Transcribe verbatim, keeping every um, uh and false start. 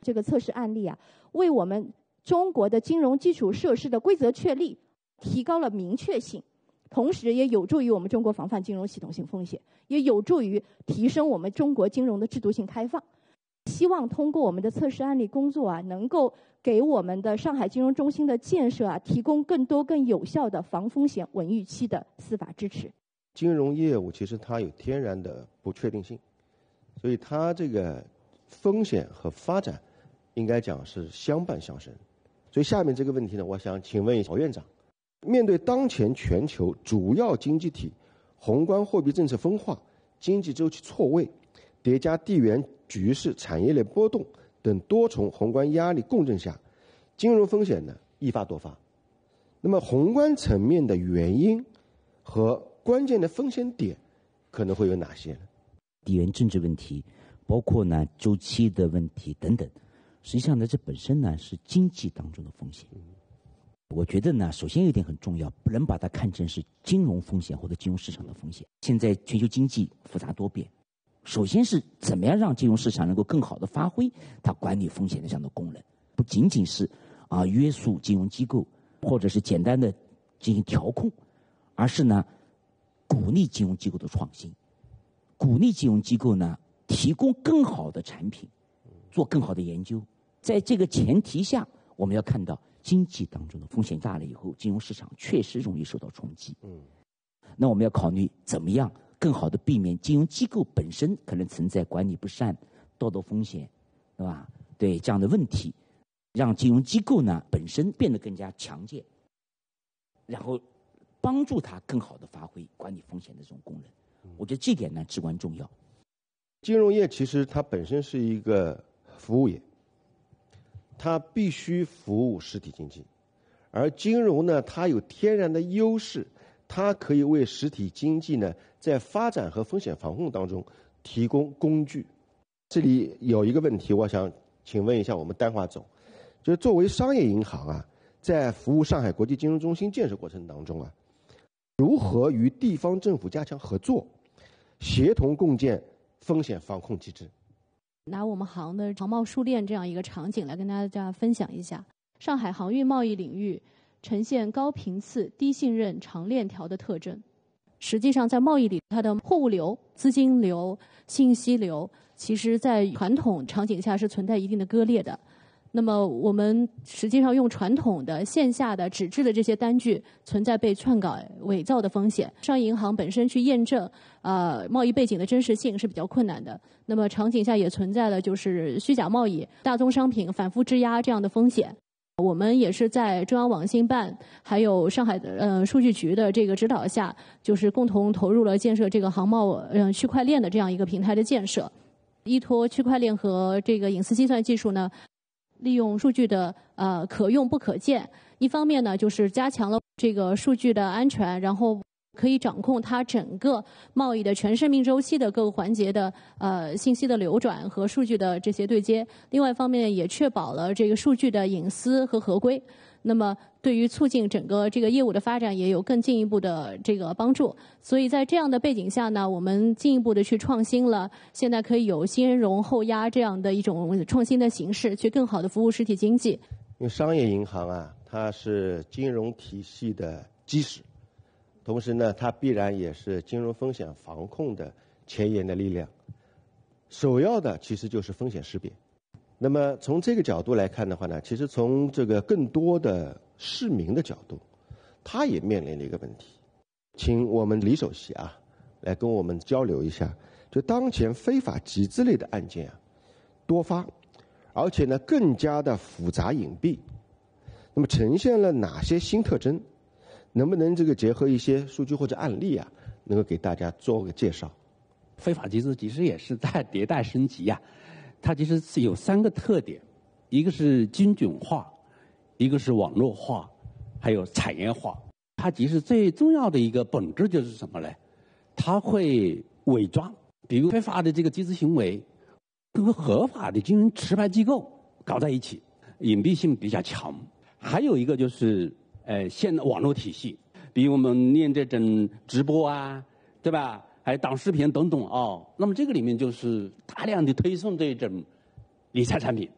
这个测试案例啊，为我们中国的金融基础设施的规则确立提高了明确性，同时也有助于我们中国防范金融系统性风险，也有助于提升我们中国金融的制度性开放。希望通过我们的测试案例工作啊，能够给我们的上海金融中心的建设啊，提供更多更有效的防风险稳预期的司法支持。 金融业务其实它有天然的不确定性，所以它这个风险和发展应该讲是相伴相生。所以下面这个问题呢，我想请问曹院长，面对当前全球主要经济体宏观货币政策分化、经济周期错位，叠加地缘局势、产业链波动等多重宏观压力共振下，金融风险呢易发多发。那么宏观层面的原因和关键的风险点可能会有哪些呢？ 地缘政治问题，包括呢周期的问题等等，实际上呢这本身呢是经济当中的风险。我觉得呢，首先有一点很重要，不能把它看成是金融风险或者金融市场的风险。现在全球经济复杂多变，首先是怎么样让金融市场能够更好的发挥它管理风险的这样的功能，不仅仅是啊约束金融机构或者是简单的进行调控，而是呢鼓励金融机构的创新，鼓励金融机构呢提供更好的产品，做更好的研究。在这个前提下，我们要看到经济当中的风险大了以后，金融市场确实容易受到冲击。嗯，那我们要考虑怎么样更好的避免金融机构本身可能存在管理不善、道德风险，对吧？对这样的问题，让金融机构呢本身变得更加强健，然后帮助它更好的发挥管理风险的这种功能。我觉得这点呢至关重要。 金融业其实它本身是一个服务业，它必须服务实体经济，而金融呢，它有天然的优势，它可以为实体经济呢在发展和风险防控当中提供工具。这里有一个问题，我想请问一下我们丹华总，就是作为商业银行啊，在服务上海国际金融中心建设过程当中啊，如何与地方政府加强合作，协同共建风险防控机制？ 拿我们行的航贸数链这样一个场景来跟大家分享一下，上海航运贸易领域呈现高频次、低信任、长链条的特征。实际上，在贸易里，它的货物流、资金流、信息流，其实在传统场景下是存在一定的割裂的。那么我们实际上用传统的线下的纸质的这些单据存在被篡改伪造的风险，商业银行本身去验证呃贸易背景的真实性是比较困难的。那么场景下也存在了就是虚假贸易、大宗商品反复质押这样的风险。我们也是在中央网信办还有上海呃数据局的这个指导下，就是共同投入了建设这个航贸呃区块链的这样一个平台的建设。依托区块链和这个隐私计算技术呢，利用数据的呃可用不可见，一方面呢就是加强了这个数据的安全，然后可以掌控它整个贸易的全生命周期的各个环节的呃信息的流转和数据的这些对接。另外一方面也确保了这个数据的隐私和合规。那么对于促进整个这个业务的发展也有更进一步的这个帮助。所以在这样的背景下呢，我们进一步的去创新了现在可以有先融后压这样的一种创新的形式，去更好的服务实体经济。 因为商业银行啊，它是金融体系的基石，同时呢，它必然也是金融风险防控的前沿的力量。首要的其实就是风险识别。那么从这个角度来看的话呢，其实从这个更多的市民的角度，他也面临了一个问题。请我们李首席啊，来跟我们交流一下，就当前非法集资类的案件啊多发，而且呢更加的复杂隐蔽，那么呈现了哪些新特征？能不能这个结合一些数据或者案例啊，能够给大家做个介绍？ 非法集资其实也是在迭代升级呀、啊。它其实是有三个特点，一个是精准化，一个是网络化，还有产业化。它其实最重要的一个本质就是什么呢？它会伪装，比如非法的这个集资行为跟合法的金融持牌机构搞在一起，隐蔽性比较强。还有一个就是呃，现网络体系，比如我们念这种直播啊，对吧？还有短视频等等哦，那么这个里面就是大量的推送这种理财产品，